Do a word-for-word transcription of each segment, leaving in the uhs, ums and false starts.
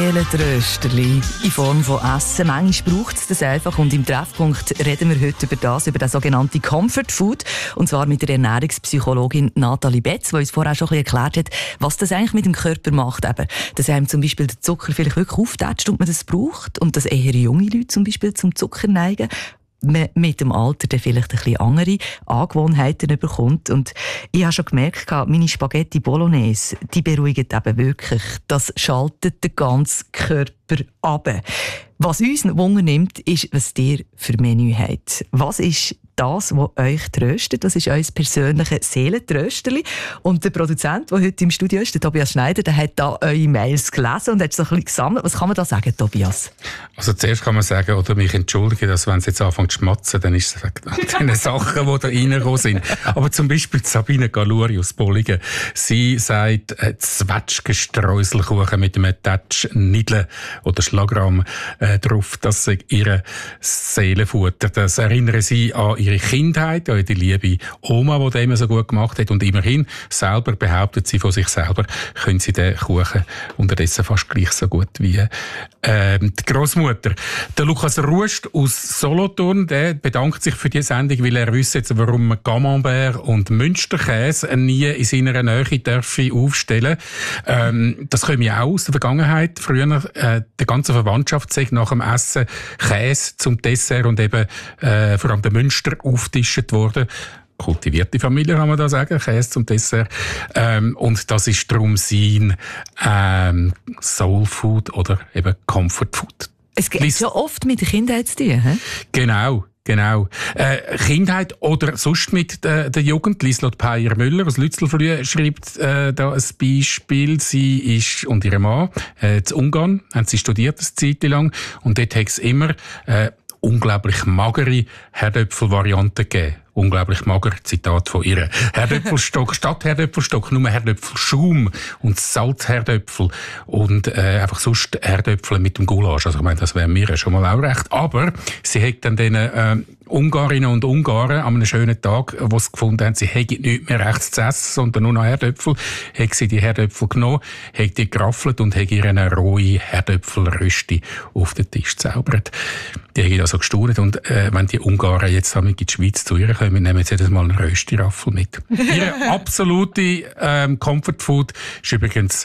Seelentrösterli in Form von Essen. Manchmal braucht es das einfach. Und im Treffpunkt reden wir heute über das, über das sogenannte Comfort Food. Und zwar mit der Ernährungspsychologin Nathalie Betz, die uns vorher schon ein bisschen erklärt hat, was das eigentlich mit dem Körper macht. Eben, dass einem zum Beispiel der Zucker vielleicht wirklich auftätscht und man das braucht. Und dass eher junge Leute zum Beispiel zum Zucker neigen. Man mit dem Alter dann vielleicht ein bisschen andere Angewohnheiten bekommt. Und ich habe schon gemerkt, meine Spaghetti Bolognese, die beruhigen eben wirklich. Das schaltet den ganzen Körper ab. Was uns Wunder nimmt, ist, was ihr für Menü habt. Was ist das, was euch tröstet? Das ist euer persönliches Seelentrösterli. Und der Produzent, der heute im Studio ist, der Tobias Schneider, der hat da eure Mails gelesen und hat so ein bisschen gesammelt. Was kann man da sagen, Tobias? Also zuerst kann man sagen, oder mich entschuldigen, dass wenn es jetzt anfängt zu schmatzen, dann ist es wegen den Sachen, die da reingekommen sind. Aber zum Beispiel Sabine Galuri aus Bolligen. Sie sagt, äh, Zwetschgenstreuselkuchen mit einem Touch Nidle oder Schlagrahm äh, drauf, das sei ihre Seelenfutter. Das erinnere sie an ihre Kindheit, an die liebe Oma, die das immer so gut gemacht hat. Und immerhin, selber behauptet sie von sich selber, können sie den Kuchen unterdessen fast gleich so gut wie äh, die Grossmutter. Der Lukas Rust aus Solothurn, der bedankt sich für die Sendung, weil er wisse jetzt, warum man Camembert und Münsterkäse nie in seiner Nähe dürfen aufstellen. Ähm, das kommt ja auch aus der Vergangenheit. Früher, äh, die ganze Verwandtschaft sagt nach dem Essen Käse zum Dessert und eben äh, vor allem der Münster aufgetischt worden. Kultivierte Familie, kann man da sagen, Käse zum Dessert. Ähm, und das ist darum sein ähm, Soul Food oder eben Comfort Food. Es geht ja oft mit der Kindheit zu tun, he? Genau. Genau. Äh, Kindheit oder sonst mit äh, der Jugend. Lieslott Peyer-Müller aus Lützelflüh schreibt äh, da ein Beispiel. Sie ist und ihre Mann äh, in Ungarn, haben sie studiert eine Zeit lang und dort hat es immer äh, unglaublich magere Herdöpfel-Varianten gegeben. Unglaublich mager, Zitat von ihr. Herdöpfelstock, statt Herdöpfelstock, nur Herdöpfelschaum und Salzherdöpfel und äh, einfach sonst Herdöpfel mit dem Gulasch. Also ich meine, das wäre mir schon mal auch recht. Aber sie hat dann den äh, Ungarinnen und Ungarn an einem schönen Tag, wo sie gefunden haben, sie hätten nichts mehr rechts zu essen, sondern nur noch Herdöpfel, hat sie die Herdöpfel genommen, hat die geraffelt und hat ihr eine rohe Herdöpfelrösti auf den Tisch gezaubert. Die haben also gestaunt und äh, wenn die Ungarn jetzt in die Schweiz zu ihr kommen, nehmen sie jedes Mal einen Rösti-Raffel mit. Ihre absolute ähm, Comfort Food ist übrigens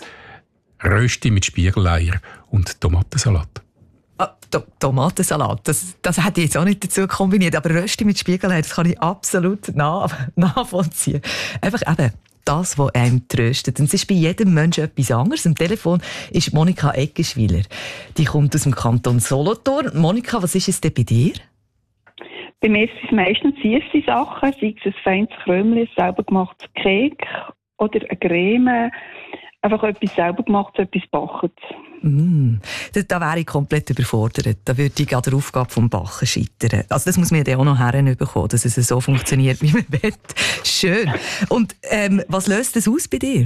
Rösti mit Spiegeleier und Tomatensalat. Ah, to- Tomatensalat, das, das hätte ich jetzt auch nicht dazu kombiniert, aber Rösti mit Spiegeleier, das kann ich absolut nach- nachvollziehen. Einfach eben das, was einem tröstet. Und es ist bei jedem Menschen etwas anderes. Am Telefon ist Monika Eggenschwiler. Die kommt aus dem Kanton Solothurn. Monika, was ist es denn bei dir? Bei mir sind es meistens süße Sachen, sei es ein feines Krömchen, ein selber gemachtes Kek oder eine Creme. Einfach etwas selber gemacht, etwas Backendes. Mm, da, da wäre ich komplett überfordert. Da würde ich an der Aufgabe vom Backen scheitern. Also das muss man ja auch noch herbekommen, dass es so funktioniert, wie man will. Schön. Und ähm, was löst das aus bei dir?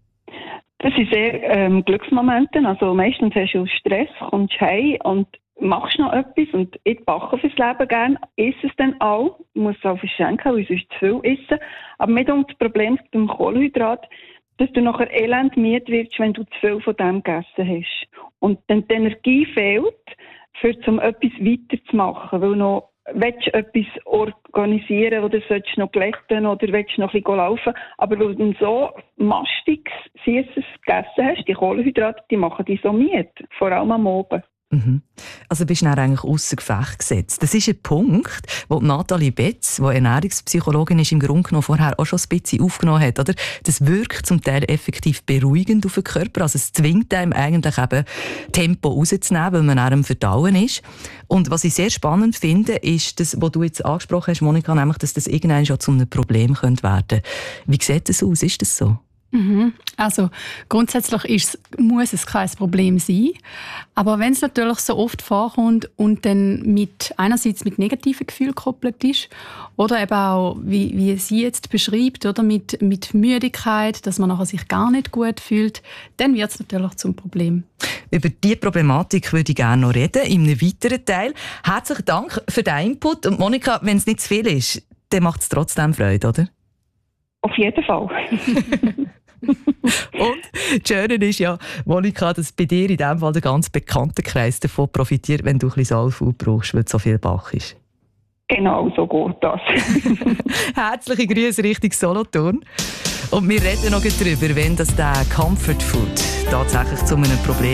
Das sind sehr ähm, Glücksmomente. Also meistens hast du Stress, kommst heim und machst noch etwas. Und ich backe fürs Leben gerne, esse es dann auch. Ich muss es auch verschenken, weil ich sonst zu viel essen. Aber mitunter das Problem mit dem Kohlenhydrat, dass du nachher elend müde wirst, wenn du zu viel von dem gegessen hast. Und dann die Energie fehlt, für zum etwas weiterzumachen. Weil noch willst du etwas organisieren oder sollst du noch glätten oder willst du noch ein bisschen laufen. Aber weil du so mastiges, süßes gegessen hast, die Kohlenhydrate, die machen dich so müde. Vor allem am Abend. Mhm. Also bist du dann eigentlich ausser Gefecht gesetzt. Das ist ein Punkt, wo Nathalie Betz, die Ernährungspsychologin ist, im Grunde genommen vorher auch schon ein bisschen aufgenommen hat. Oder? Das wirkt zum Teil effektiv beruhigend auf den Körper. Also es zwingt einem eigentlich eben Tempo rauszunehmen, weil man nach dem Verdauen ist. Und was ich sehr spannend finde, ist das, was du jetzt angesprochen hast, Monika, nämlich, dass das irgendwann schon zu einem Problem werden könnte. Wie sieht das aus? Ist das so? Mhm. Also grundsätzlich ist, muss es kein Problem sein. Aber wenn es natürlich so oft vorkommt und dann mit, einerseits mit negativen Gefühlen gekoppelt ist oder eben auch, wie, wie sie jetzt beschreibt, oder mit, mit Müdigkeit, dass man nachher sich gar nicht gut fühlt, dann wird es natürlich zum Problem. Über diese Problematik würde ich gerne noch reden, in einem weiteren Teil. Herzlichen Dank für den Input. Und Monika, wenn es nicht zu viel ist, dann macht es trotzdem Freude, oder? Auf jeden Fall. Und das Schöne ist ja, Monika, dass bei dir in diesem Fall der ganz bekannte Kreis davon profitiert, wenn du ein bisschen Soulfood brauchst, weil es so viel Bach ist. Genau, so geht das. Herzliche Grüße Richtung Solothurn. Und wir reden noch darüber, wenn das der Comfort Food tatsächlich zu einem Problem